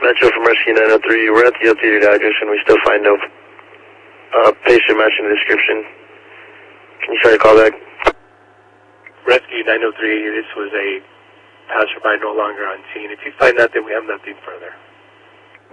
Metro from Rescue 903. We're at the updated address and we still find no patient matching the description. Can you try to call back? Rescue 903, this was a passerby no longer on scene. If you find that, then we have nothing further.